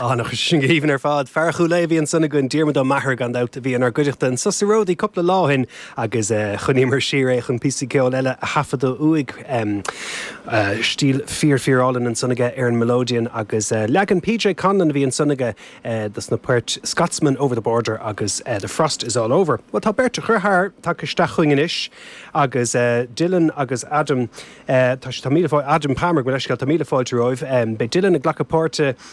nach sin híhann ar fád ferchú le bhíon sanna gon díirmad an maithir gan dát a bhí an ar goideachta an sasaródaí coppla láhin agus chunímar siar chun písa ceol eile a hafadú uig stíl fíorfíorálinn an sunnaige ar an melódian agus legan PJ Conlon bhí an sunnaige das na Puirt Scotsman Over the Border agus The Frost is All Over. Well tá Berta churthir tá isteachchuingin is agus Dylan agus Adam tá míle fáil Adam Palmer go leis tá míle fáilte roimh be Dylan a ghlachapáirte